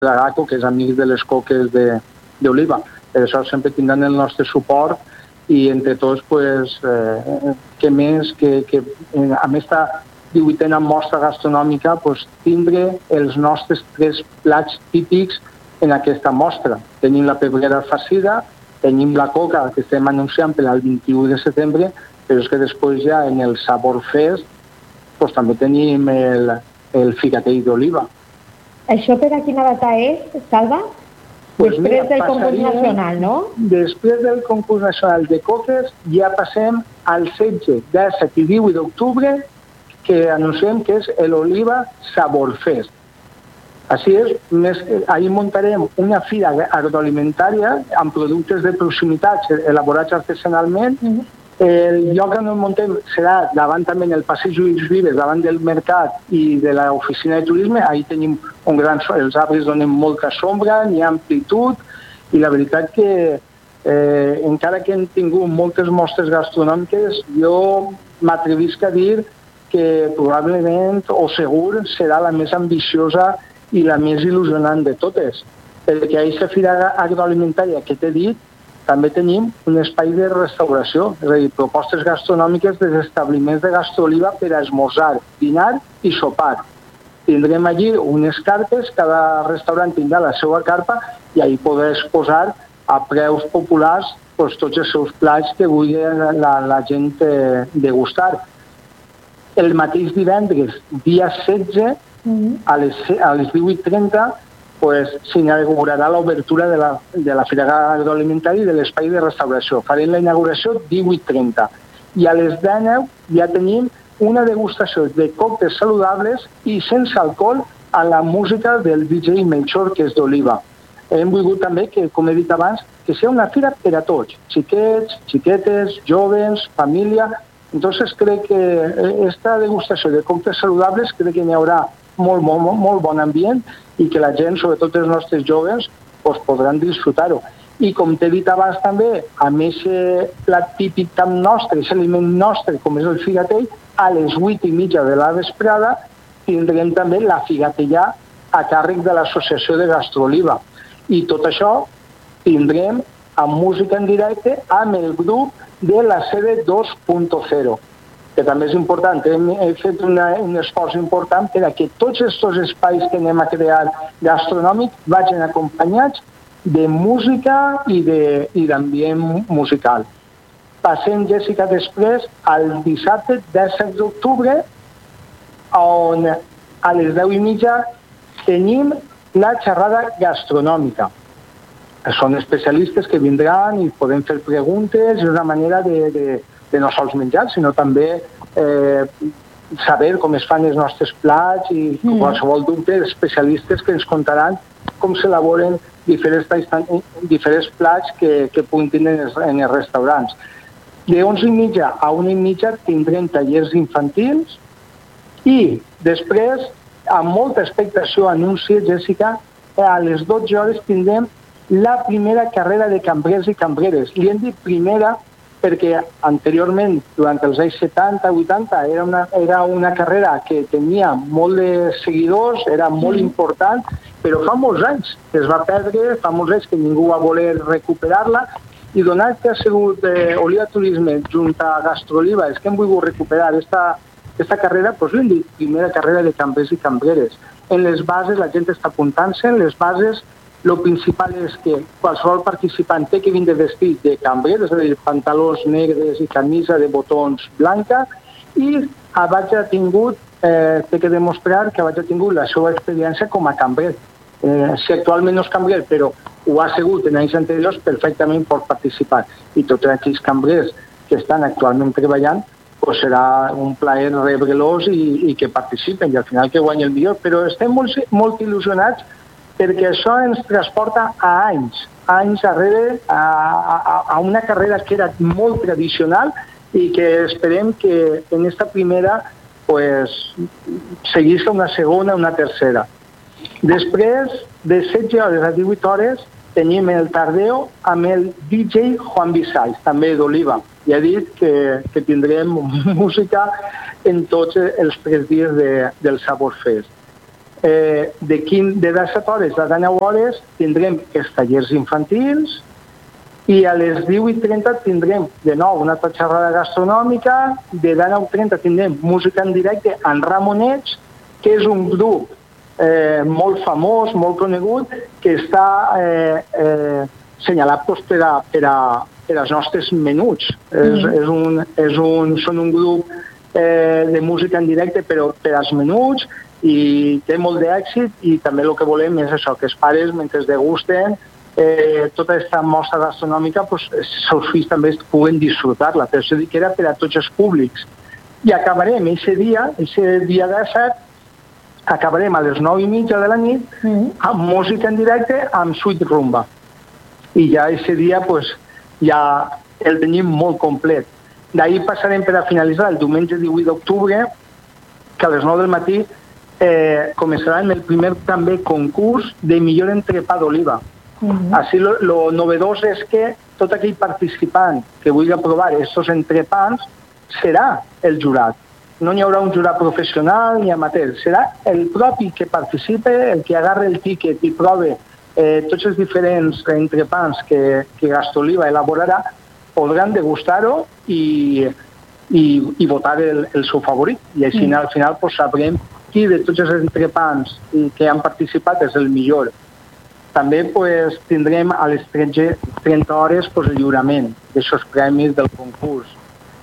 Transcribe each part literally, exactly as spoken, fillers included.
d'Agaco, que és amic de les coques d'Oliva. Per això sempre tindran el nostre suport i entre tots, pues, eh, que més, que, que amb aquesta divuitena mostra gastronòmica, pues, tindre els nostres tres plats típics en aquesta mostra. Tenim la pebrera farcida, tenim la coca, que estem anunciant per al vint-i-u de setembre, però és que després ja en el Sabor Fest pues, també tenim el, el figatell d'oliva. Això per a quina data és, Salva? Pues després mira, del concurs nacional, no? Després del concurs nacional de coques ja passem al setze, disset i divuit d'octubre, que anunciem que és l'Oliva Sabor Fest. Així és, més, ahir muntarem una fira agroalimentària amb productes de proximitat elaborats artesanalment. Mm-hmm. El lloc on muntem serà davant també el passeig Lluís Vives, davant del mercat i de l'oficina de turisme. Ahir tenim un gran... Els arbres donen molta sombra, n'hi ha amplitud, i la veritat que eh, encara que hem tingut moltes mostres gastronòmiques, jo m'atrevisc a dir que probablement o segur serà la més ambiciosa i la més il·lusionant de totes. Perquè a aquesta fira agroalimentària que t'he dit, també tenim un espai de restauració, és a dir, propostes gastronòmiques dels establiments de Gastroliva per a esmorzar, dinar i sopar. Tindrem allí unes carpes, cada restaurant tindrà la seva carpa i ahir podràs posar a preus populars pues, tots els seus plats que vulgui la, la gent eh, degustar. El mateix divendres, dia setze, mm-hmm. a les, a les divuit trenta, pues, s'inaugurarà l'obertura de, la, de la Fira Agroalimentària i de l'espai de restauració. Farem la inauguració divuit trenta. I a les deu ja tenim una degustació de còctels saludables i sense alcohol a la música del D J Melchor, que és d'Oliva. Hem volgut també, que, com he dit abans, que sigui una fira per a tots, xiquets, xiquetes, joves, família. Entonces crec que aquesta degustació de còctels saludables crec que n'hi haurà molt, molt, molt bon ambient i que la gent, sobretot els nostres joves, pues, podran disfrutar-ho. I com t'he dit abans també, amb aquest plat típic tan nostre, aquest aliment nostre com és el figatell, a les vuit i mitja de la vesprada tindrem també la figatellà a càrrec de l'Associació de Gastroliva. I tot això tindrem amb música en directe amb el grup de la sede dos punt zero. Que també és important, hem, hem fet una, un esforç important per a que tots aquests espais que anem a crear gastronòmic vagin acompanyats de música i d'ambient musical. Passem, Jessica, després al dissabte disset d'octubre, on a les deu i mitja tenim la xerrada gastronòmica. Són especialistes que vindran i podem fer preguntes, és una manera de... de de no sols menjar, sinó també eh, saber com es fan els nostres plats i mm. qualsevol dubte, especialistes que ens contaran com s'elaboren diferents, diferents plats que, que puguin tenir en els, en els restaurants. De onze i mitja a una i mitja tindrem tallers infantils i després, amb molta expectació, anunci, Jessica, a les dotze hores tindrem la primera carrera de cambrers i cambreres. Li hem dit primera perquè anteriorment, durant els anys setanta vuitanta, era una, era una carrera que tenia molt de seguidors, era molt important, però fa molts anys que es va perdre, fa molts anys que ningú va voler recuperar-la, i donat que ha sigut eh, Oliva Turisme junt a Gastroliva, és que hem volgut recuperar aquesta carrera, doncs l'hem dit, primera carrera de cambrers i cambreres. En les bases la gent està apuntant-se, en les bases el principal és que qualsevol participant té que vindre vestit de cambrer, és a dir, pantalons negres i camisa de botons blanca, i abans ha tingut, eh, té que demostrar que abans ha tingut la seva experiència com a cambrer. Eh, si actualment no és cambrer, però ho ha sigut en anys anteriors, perfectament pot participar. I tots aquells cambrers que estan actualment treballant, pues serà un plaer rebre-los i, i que participen, i al final que guanyi el millor. Però estem molt, molt il·lusionats perquè això ens transporta a anys, anys darrere, a, a, a una carrera que era molt tradicional i que esperem que en esta primera pues, seguís una segona, una tercera. Després, de setze hores a divuit hores, tenim el tardeo amb el D J Juan Visall, també d'Oliva. Ja he dit que, que tindrem música en tots els tres dies de, del Sabor Fest. Eh, de, quinze, de disset hores a deu hores tindrem els tallers infantils i a les deu i trenta tindrem de nou una altra xerrada gastronòmica, de deu i trenta tindrem música en directe en Ramonets, que és un grup eh, molt famós, molt conegut, que està eh, eh, senyalat pues, per, a, per, a, per als nostres menuts. Mm. És, és un, és un, són un grup eh, de música en directe però per als menuts, i té molt d'èxit, i també el que volem és això, que els pares, mentre es degusten eh, tota aquesta mostra gastronòmica, pues, els seus fills també puguen disfrutar-la, però això que era per a tots els públics. I acabarem aquest dia, aquest dia disset, acabarem a les nou i mitja de la nit mm. amb música en directe, amb Sweet Rumba. I ja aquest dia pues, ja el tenim molt complet. D'ahir passarem per a finalitzar el diumenge divuit d'octubre, que a les nou del matí Eh, començarà el primer també concurs de millor entrepà d'oliva. Mm-hmm. Així lo, lo novedós és que tot aquell participant que vulgui provar aquests entrepans serà el jurat. No hi haurà un jurat professional ni amateur, serà el propi que participe, el que agarre el tíquet i prove eh, tots els diferents entrepans que, que Gastroliva elaborarà, podran degustar-ho i, i, i votar el, el seu favorit. I així mm. al final pues, sabrem qui de tots els entrepans que han participat és el millor. També pues, tindrem a les tretze i trenta hores pues, el lliurament d'aquests premis del concurs.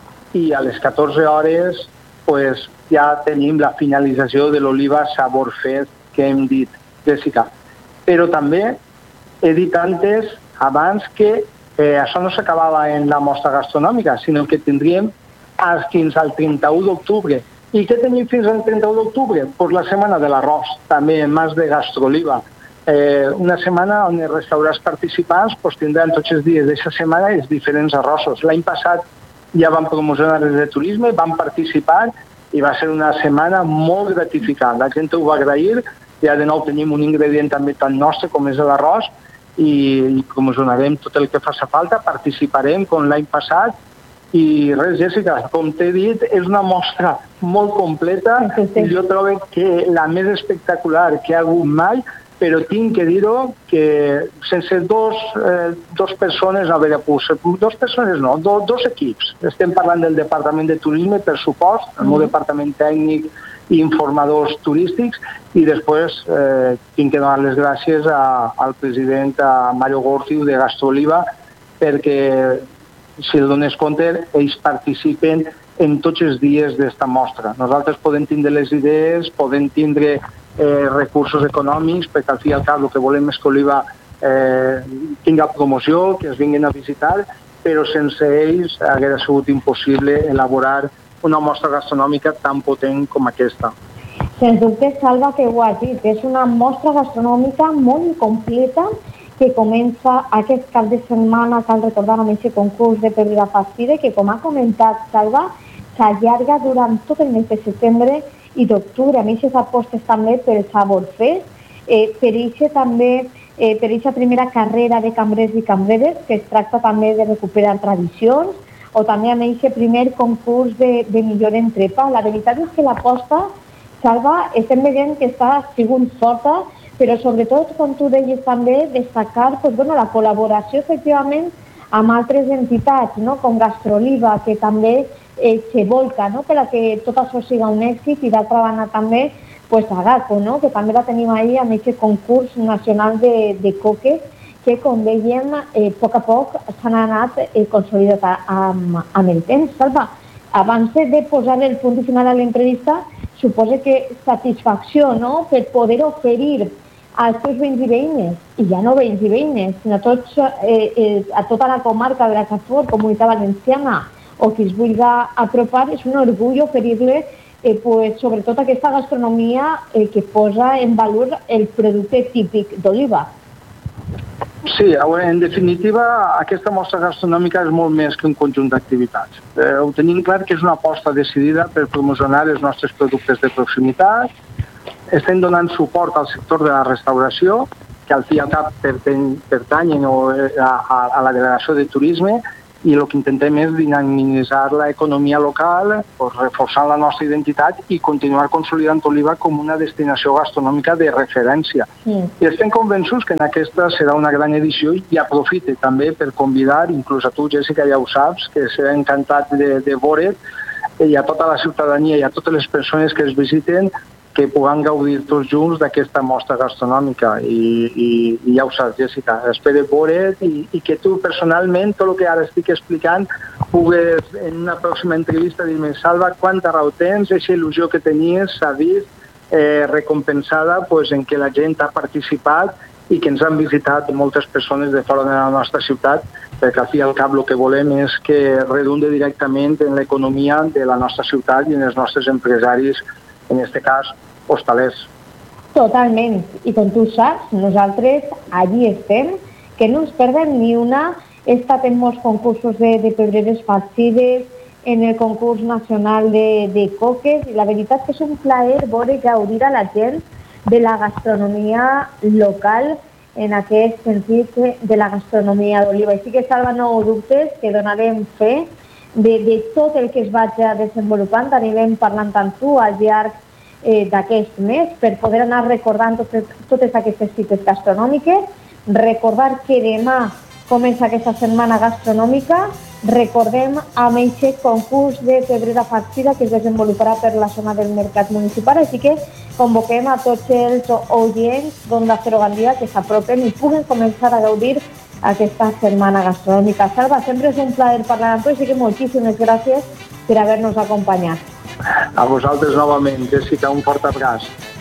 I a les catorze hores pues, ja tenim la finalització de l'Oliva Sabor Fest que hem dit, Jessica. Però també he dit antes, abans, que eh, això no s'acabava en la mostra gastronòmica, sinó que tindríem fins al trenta-u d'octubre. I què tenim fins al trenta-u d'octubre? Pues la setmana de l'arròs, també en Mas de Gastroliva. Eh, una setmana on els restaurants participants pues, tindran tots els dies d'aquesta setmana els diferents arrossos. L'any passat ja vam promocionar els de turisme, vam participar i va ser una setmana molt gratificant. La gent ho va agrair, ja de nou tenim un ingredient també tan nostre com és l'arròs i, i promocionarem tot el que faci falta, participarem com l'any passat. I res, Jessica, com t'he dit, és una mostra molt completa i jo trobo que la més espectacular que ha hagut mai, però tinc que dir-ho que sense dos, eh, dos persones, a veure, pues, dos persones no, do, dos equips. Estem parlant del Departament de Turisme, per supost, el meu departament tècnic i informadors turístics, i després eh, tinc que donar les gràcies a, al president, a Mario Gorciu de Gastroliva, perquè si el dones compte, ells participen en tots els dies d'esta mostra. Nosaltres podem tindre les idees, podem tindre eh, recursos econòmics, perquè al fi i al cap el que volem és que Oliva eh, tinga promoció, que es vinguin a visitar, però sense ells hauria sigut impossible elaborar una mostra gastronòmica tan potent com aquesta. Sens dubte, Salva, que ho has dit, és una mostra gastronòmica molt completa que comença aquest cap de setmana, cal recordar amb aquest concurs de Pedro Fastide, que com ha comentat Salva, s'allarga durant tot el mes de setembre i d'octubre, amb aquestes apostes també pel Sabor Fest, eh, per aquesta també, eh, per aquesta primera carrera de cambrers i cambreres, que es tracta també de recuperar tradicions, o també amb aquest primer concurs de, de millor entrepà. La veritat és que l'aposta, Salva, estem veient que està sigut forta, però sobretot, com tu deies també, destacar pues, bueno, la col·laboració efectivament amb altres entitats, no? Com Gastroliva, que també eh, se volca, no? Per a que tot això siga un èxit, i d'altra banda també pues, Agaco, no? Que també la tenim ahir amb aquest concurs nacional de, de coques, que com dèiem, eh, a poc a poc s'han anat eh, consolidat amb, amb el temps. Salva, abans de posar el punt final a l'entrevista, suposa que satisfacció, no? Per poder oferir als teus veïns i veïnes, i ja no veïns i veïnes, sinó a, tots, eh, eh, a tota la comarca de la Safor, Comunitat Valenciana, o qui es vulgui apropar, és un orgull oferir-li eh, pues, sobretot aquesta gastronomia eh, que posa en valor el producte típic d'Oliva. Sí, en definitiva, aquesta mostra gastronòmica és molt més que un conjunt d'activitats. Eh, ho tenim clar que és una aposta decidida per promocionar els nostres productes de proximitat. Estem donant suport al sector de la restauració, que al fi i al cap pertanyen a, a, a la delegació de turisme, i el que intentem és dinamitzar l'economia local, pues, reforçant la nostra identitat i continuar consolidant Oliva com una destinació gastronòmica de referència. Sí. I estem convençuts que en aquesta serà una gran edició i aprofite també per convidar, inclús a tu, Jessica, ja ho saps, que serà encantat de, de veure't, i a tota la ciutadania i a totes les persones que es visiten, que puguem gaudir tots junts d'aquesta mostra gastronòmica. I, i, i ja ho saps, Jessica, espero veure't i, i que tu personalment, tot el que ara estic explicant, pugues en una pròxima entrevista dir-me, Salva, quanta raó tens, aquesta il·lusió que tenies s'ha vist eh, recompensada pues, en que la gent ha participat i que ens han visitat moltes persones de fora de la nostra ciutat, perquè al fi i al cap el que volem és que redunde directament en l'economia de la nostra ciutat i en els nostres empresaris, en aquest cas, hostalers. Totalment. I com tu saps, nosaltres allí estem, que no ens perdem ni una. He estat en molts concursos de, de pedreres farcides, en el concurs nacional de, de coques, i la veritat que és un plaer veure gaudir a la gent de la gastronomia local, en aquest sentit de la gastronomia d'Oliva. Així que, Salva, no ho dubtes, que donarem fe de, de tot el que es vagi desenvolupant. Anirem parlant amb tu al llarg eh, d'aquest mes per poder anar recordant totes, totes aquestes cites gastronòmiques. Recordar que demà comença aquesta setmana gastronòmica. Recordem amb aquest concurs de pedrera farcida que es desenvoluparà per la zona del mercat municipal, així que convoquem a tots els oients d'Onda Cero Gandia que s'apropen i puguen començar a gaudir aquesta setmana gastronòmica. Salva, sempre és un plaer parlar amb tu, així que moltíssimes gràcies per haver-nos acompanyat. A vosaltres novament, Jessica, un fort abraç.